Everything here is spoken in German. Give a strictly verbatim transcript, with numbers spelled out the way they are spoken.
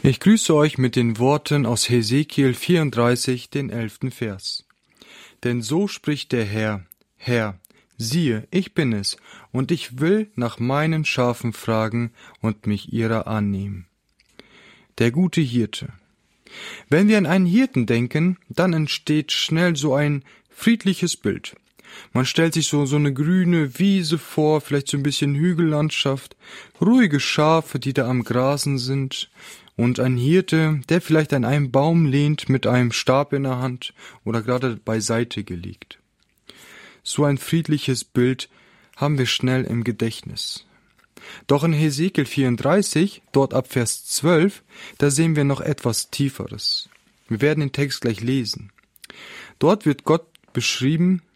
Ich grüße euch mit den Worten aus Hesekiel vierunddreißig, den elften Vers. Denn so spricht der Herr, Herr, siehe, ich bin es, und ich will nach meinen Schafen fragen und mich ihrer annehmen. Der gute Hirte. Wenn wir an einen Hirten denken, dann entsteht schnell so ein friedliches Bild. Man stellt sich so, so eine grüne Wiese vor, vielleicht so ein bisschen Hügellandschaft, ruhige Schafe, die da am Grasen sind, und ein Hirte, der vielleicht an einem Baum lehnt mit einem Stab in der Hand oder gerade beiseite gelegt. So ein friedliches Bild haben wir schnell im Gedächtnis. Doch in Hesekiel vierunddreißig, dort ab Vers zwölf, da sehen wir noch etwas Tieferes. Wir werden den Text gleich lesen. Dort wird Gott beschrieben